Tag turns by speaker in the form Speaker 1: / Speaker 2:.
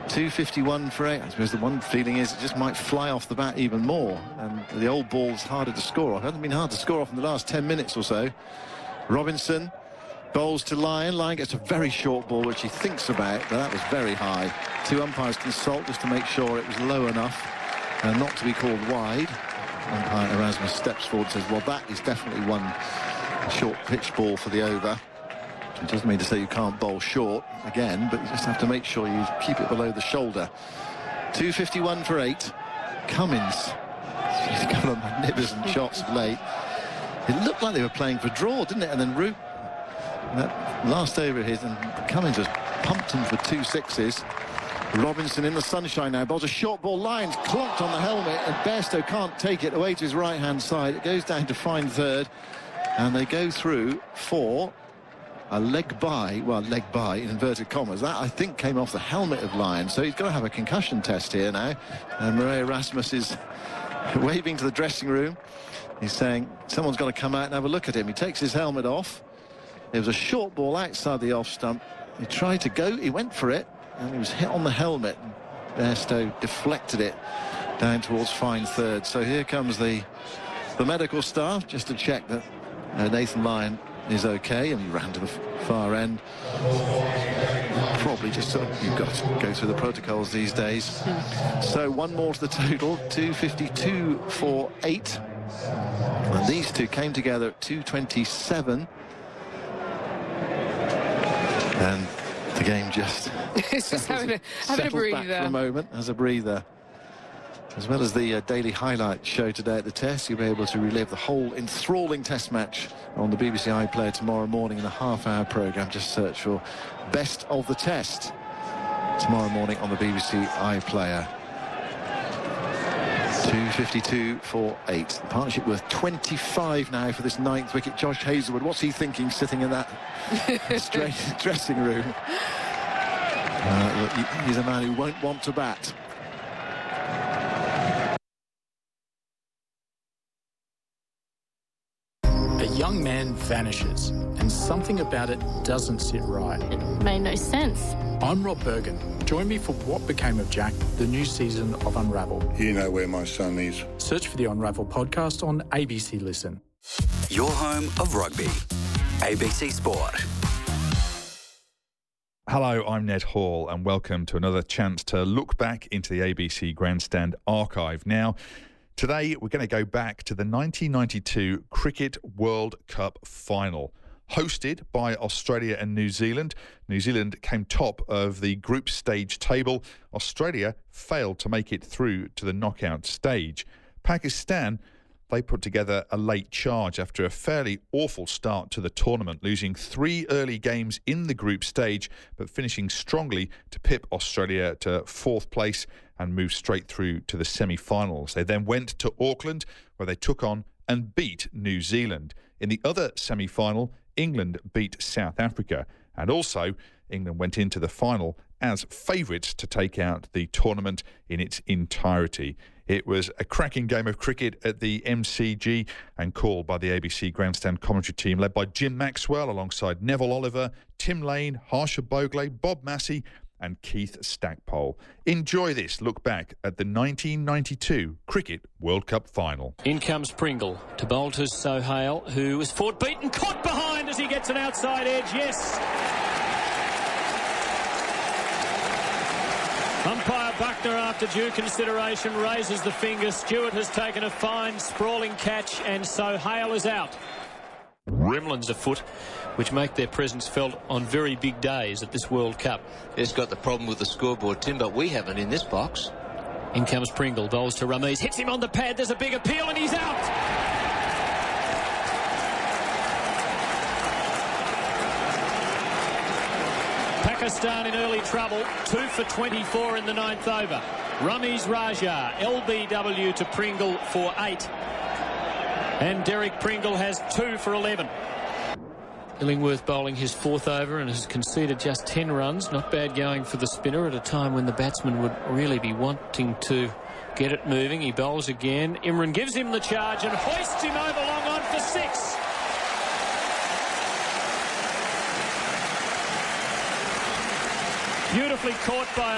Speaker 1: 251 for 8. I suppose the one feeling is it just might fly off the bat even more, and the old ball's harder to score off. It hasn't been hard to score off in the last 10 minutes or so. Robinson bowls to Lyon. Lyon gets a very short ball which he thinks about, but that was very high. Two umpires consult just to make sure it was low enough and not to be called wide. Umpire Erasmus steps forward and says, well, that is definitely one short pitch ball for the over. It doesn't mean to say you can't bowl short again, but you just have to make sure you keep it below the shoulder. 251 for 8. Cummins, a couple of magnificent shots late. It looked like they were playing for draw, didn't it? And then Root, that last over his, and Cummins just pumped him for 2 sixes. Robinson in the sunshine now, bowls a short ball. Lyons clocked on the helmet, and Bairstow can't take it away to his right hand side. It goes down to fine third, and they go through for a leg by in inverted commas. That, I think, came off the helmet of Lyons, so he's going to have a concussion test here now. And Murray Erasmus is waving to the dressing room. He's saying someone's got to come out and have a look at him. He takes his helmet off. There was a short ball outside the off stump. He tried to go, he went for it, and he was hit on the helmet. Bairstow deflected it down towards fine third. So here comes the medical staff just to check that Nathan Lyon is okay, and he ran to the far end. Probably just you've got to go through the protocols these days. So one more to the total, 252 for 8. And these two came together at 227. And the game just
Speaker 2: it's just having a breather
Speaker 1: back for a moment as a breather. As well as the daily highlight show today at the Test, you'll be able to relive the whole enthralling Test match on the BBC iPlayer tomorrow morning in a half-hour programme. Just search for Best of the Test tomorrow morning on the BBC iPlayer. 252 for 8. The partnership worth 25 now for this 9th wicket. Josh Hazlewood, what's he thinking sitting in that straight dressing room? Look, he's a man who won't want to bat.
Speaker 3: A young man vanishes, and something about it doesn't sit right.
Speaker 4: It made no sense.
Speaker 3: I'm Rob Bergen. Join me for What Became of Jack, the new season of Unravel.
Speaker 5: You know where my son is.
Speaker 3: Search for the Unravel podcast on ABC Listen.
Speaker 6: Your home of rugby. ABC Sport.
Speaker 7: Hello, I'm Ned Hall, and welcome to another chance to look back into the ABC Grandstand archive. Now, today we're going to go back to the 1992 Cricket World Cup final. Hosted by Australia and New Zealand. New Zealand came top of the group stage table. Australia failed to make it through to the knockout stage. Pakistan, they put together a late charge after a fairly awful start to the tournament, losing 3 early games in the group stage, but finishing strongly to pip Australia to 4th place and move straight through to the semi-finals. They then went to Auckland, where they took on and beat New Zealand. In the other semi-final, England beat South Africa, and also England went into the final as favourites to take out the tournament in its entirety. It was a cracking game of cricket at the MCG and called by the ABC Grandstand commentary team led by Jim Maxwell alongside Neville Oliver, Tim Lane, Harsha Bogle, Bob Massey and Keith Stackpole. Enjoy this look back at the 1992 Cricket World Cup final.
Speaker 8: In comes Pringle to bowl to Sohail, who was forward beaten, caught behind as he gets an outside edge, yes. Umpire Buckner, after due consideration, raises the finger. Stewart has taken a fine, sprawling catch, and Sohail is out. Gremlins afoot, which make their presence felt on very big days at this World Cup.
Speaker 9: It's got the problem with the scoreboard, Tim, but we haven't in this box.
Speaker 8: In comes Pringle, bowls to Rameez, hits him on the pad, there's a big appeal and he's out! Pakistan in early trouble, 2 for 24 in the 9th over. Rameez Raja, LBW to Pringle for 8. And Derek Pringle has 2 for 11. Illingworth bowling his 4th over and has conceded just 10 runs. Not bad going for the spinner at a time when the batsman would really be wanting to get it moving. He bowls again. Imran gives him the charge and hoists him over long on for 6. Beautifully caught by